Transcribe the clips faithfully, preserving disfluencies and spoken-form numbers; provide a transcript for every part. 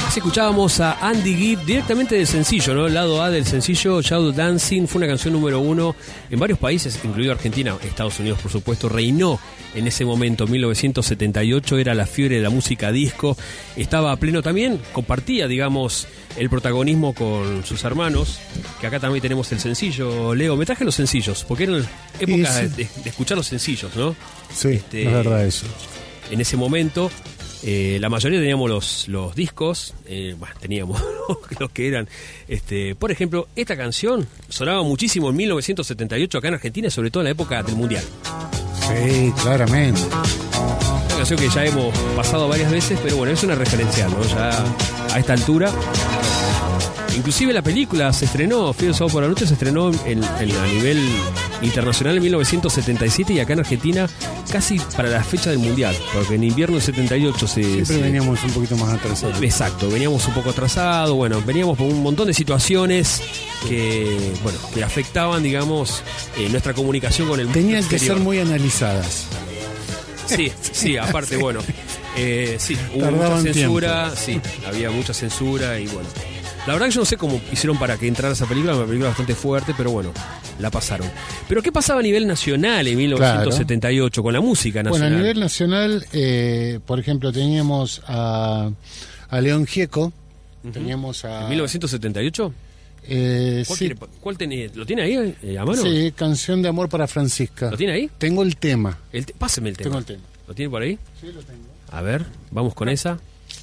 Así escuchábamos a Andy Gibb directamente del sencillo, ¿no? El lado A del sencillo, Shadow Dancing, fue una canción número uno en varios países, incluido Argentina, Estados Unidos, por supuesto. Reinó en ese momento, mil novecientos setenta y ocho, era la fiebre de la música disco. Estaba a pleno también, compartía, digamos, el protagonismo con sus hermanos, que acá también tenemos el sencillo. Leo, me traje los sencillos, porque eran épocas sí. de, de escuchar los sencillos, ¿no? Sí, este, es verdad eso. En ese momento... Eh, la mayoría teníamos los, los discos, eh, bueno, teníamos los que eran, este, por ejemplo, esta canción sonaba muchísimo en mil novecientos setenta y ocho acá en Argentina, sobre todo en la época del Mundial. Sí, claramente. Una canción que ya hemos pasado varias veces, pero bueno, es una referencia, ¿no? Ya a esta altura. Inclusive la película se estrenó, Fiebre Sábado por la Noche se estrenó en, en, a nivel internacional en mil novecientos setenta y siete y acá en Argentina casi para la fecha del Mundial, porque en invierno del setenta y ocho se... Siempre se, veníamos un poquito más atrasados. Exacto, veníamos un poco atrasados, bueno, veníamos por un montón de situaciones que, bueno, que afectaban, digamos, eh, nuestra comunicación con el mundo Tenían exterior. que ser muy analizadas. Sí, sí, aparte, bueno, eh, sí, hubo Tardaban mucha censura, tiempo. sí, había mucha censura y bueno... La verdad que yo no sé cómo hicieron para que entrara esa película, una película bastante fuerte, pero bueno, la pasaron. Pero ¿qué pasaba a nivel nacional en mil novecientos setenta y ocho claro. con la música nacional? Bueno, a nivel nacional, eh, por ejemplo, teníamos a, a León Gieco, uh-huh. teníamos a... ¿En mil novecientos setenta y ocho? Eh, ¿Cuál, sí. quiere, ¿Cuál tenés? ¿Lo tiene ahí eh, a mano? Sí, Canción de Amor para Francisca. ¿Lo tiene ahí? Tengo el tema. El te- Páseme el tema. Tengo el tema. ¿Lo tiene por ahí? Sí, lo tengo. A ver, vamos con esa.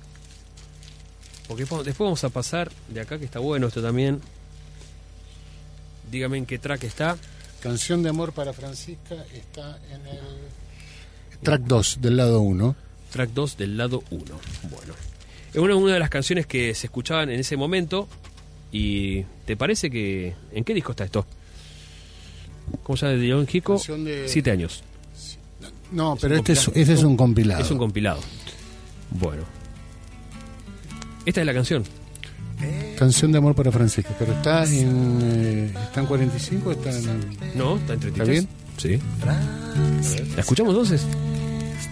Porque después vamos a pasar de acá, que está bueno esto también. Dígame en qué track está. Canción de Amor para Francisca está en el track dos del lado uno. Track dos del lado uno. Bueno. Es una, una de las canciones que se escuchaban en ese momento. ¿Y te parece que... ¿En qué disco está esto? ¿Cómo se llama? De León Gieco. De... Siete años. No, es pero este es, este es un compilado. Es un compilado. Bueno. Esta es la canción. Canción de Amor para Francisca, pero está en eh, está en cuarenta y cinco, está en el... No, está en treinta y tres. ¿Está bien? Sí. ¿La escuchamos entonces?